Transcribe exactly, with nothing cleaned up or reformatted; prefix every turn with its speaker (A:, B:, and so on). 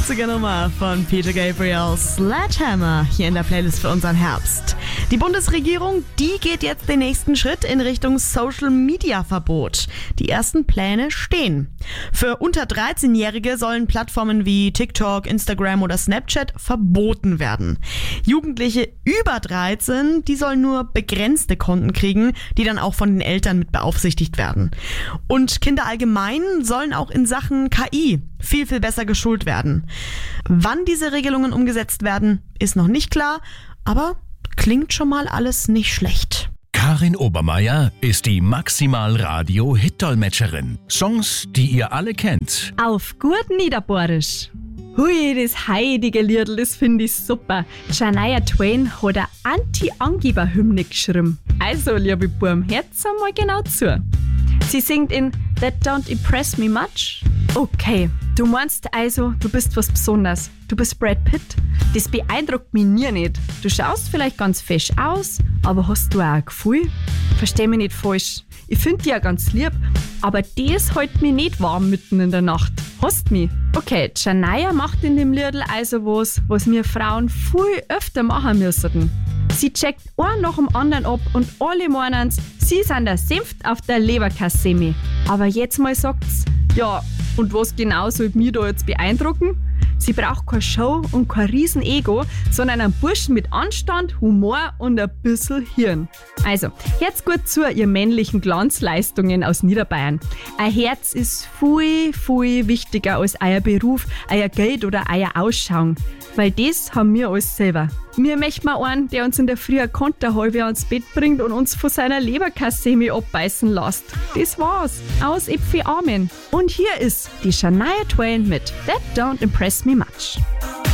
A: achtziger Nummer von Peter Gabriel, Sledgehammer, hier in der Playlist für unseren Herbst. Die Bundesregierung, die geht jetzt den nächsten Schritt in Richtung Social-Media-Verbot. Die ersten Pläne stehen. Für unter dreizehnjährige sollen Plattformen wie TikTok, Instagram oder Snapchat verboten werden. Jugendliche über dreizehn, die sollen nur begrenzte Konten kriegen, die dann auch von den Eltern mit beaufsichtigt werden. Und Kinder allgemein sollen auch in Sachen K I viel, viel besser geschult werden. Wann diese Regelungen umgesetzt werden, ist noch nicht klar, aber klingt schon mal alles nicht schlecht.
B: Karin Obermeier ist die Maximal-Radio-Hit-Dolmetscherin. Songs, die ihr alle kennt.
C: Auf gut Niederbohrisch. Hui, das heilige Liedl, das finde ich super. Shania Twain hat eine Anti-Angeber-Hymne geschrieben. Also, liebe Burm, hört's einmal genau zu. Sie singt in That Don't Impress Me Much. Okay, du meinst also, du bist was Besonderes. Du bist Brad Pitt. Das beeindruckt mich nie nicht. Du schaust vielleicht ganz fesch aus, aber hast du auch ein Gefühl? Versteh mich nicht falsch. Ich finde dich ja ganz lieb, aber das hält mich nicht warm mitten in der Nacht. Hast mich? Okay, Shania macht in dem Liedl also was, was wir Frauen viel öfter machen müssten. Sie checkt einen nach dem anderen ab und alle meinen's, sie sind der Senft auf der Leberkassemi. Aber jetzt mal sagt's, ja, und was genau soll mich da jetzt beeindrucken? Sie braucht keine Show und kein Riesen-Ego, sondern einen Burschen mit Anstand, Humor und ein bisschen Hirn. Also, jetzt gut zu, ihr männlichen Glanzleistungen aus Niederbayern. Ein Herz ist viel, viel wichtiger als euer Beruf, euer Geld oder euer Ausschauen. Weil das haben wir alles selber. Wir möchten mal einen, der uns in der Früh ein Konterhalbe ans Bett bringt und uns von seiner Leberkassemi abbeißen lässt. Das war's. Aus Epfi Amen. Und hier ist die Shania Twain mit That Don't Impress Me Much.